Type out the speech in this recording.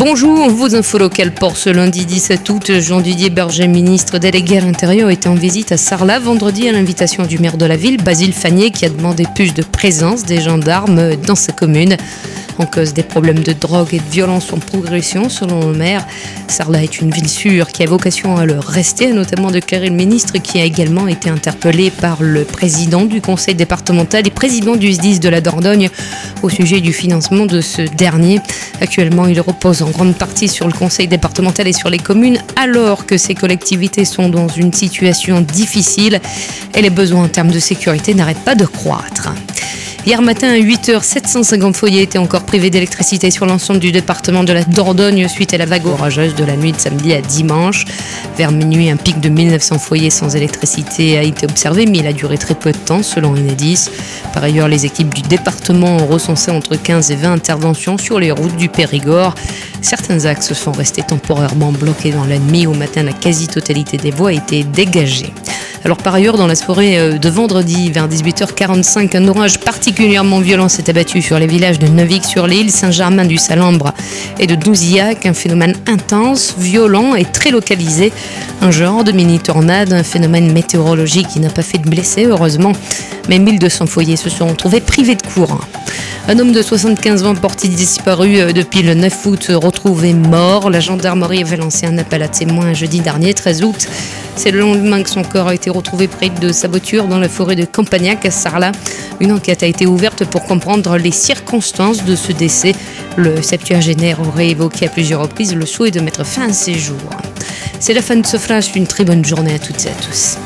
Bonjour, vos infos locales pour ce lundi 17 août. Jean-Didier Berger, ministre délégué à l'Intérieur, était en visite à Sarlat vendredi à l'invitation du maire de la ville, Basile Fagné, qui a demandé plus de présence des gendarmes dans sa commune. En cause des problèmes de drogue et de violence en progression, selon le maire. Sarlat est une ville sûre qui a vocation à le rester, a notamment déclaré le ministre, qui a également été interpellé par le président du conseil départemental et président du SDIS de la Dordogne au sujet du financement de ce dernier. Actuellement, il repose en grande partie sur le conseil départemental et sur les communes, alors que ces collectivités sont dans une situation difficile et les besoins en termes de sécurité n'arrêtent pas de croître. Hier matin à 8h, 750 foyers étaient encore privés d'électricité sur l'ensemble du département de la Dordogne suite à la vague orageuse de la nuit de samedi à dimanche. Vers minuit, un pic de 1900 foyers sans électricité a été observé, mais il a duré très peu de temps selon Enedis. Par ailleurs, les équipes du département ont recensé entre 15 et 20 interventions sur les routes du Périgord. Certains axes sont restés temporairement bloqués dans la nuit. Au matin, la quasi-totalité des voies a été dégagée. Alors par ailleurs, dans la soirée de vendredi, vers 18h45, un orage particulièrement violent s'est abattu sur les villages de Neuvik-sur-l'Île, Saint-Germain-du-Salambre et de Douziac. Un phénomène intense, violent et très localisé. Un genre de mini-tornade, un phénomène météorologique qui n'a pas fait de blessés, heureusement. Mais 1200 foyers se sont retrouvés privés de courant. Un homme de 75 ans porté disparu depuis le 9 août, retrouvé mort. La gendarmerie avait lancé un appel à témoins jeudi dernier, 13 août. C'est le lendemain que son corps a été retrouvé près de sa voiture dans la forêt de Campagnac à Sarlat. Une enquête a été ouverte pour comprendre les circonstances de ce décès. Le septuagénaire aurait évoqué à plusieurs reprises le souhait de mettre fin à ses jours. C'est la fin de ce flash. Une très bonne journée à toutes et à tous.